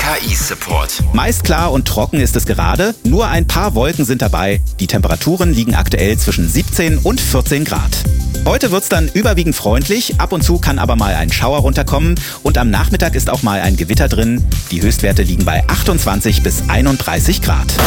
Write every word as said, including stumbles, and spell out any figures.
K I-Support. Meist klar und trocken ist es gerade, nur ein paar Wolken sind dabei. Die Temperaturen liegen aktuell zwischen siebzehn und vierzehn Grad. Heute wird's dann überwiegend freundlich, ab und zu kann aber mal ein Schauer runterkommen und am Nachmittag ist auch mal ein Gewitter drin. Die Höchstwerte liegen bei achtundzwanzig bis einunddreißig Grad.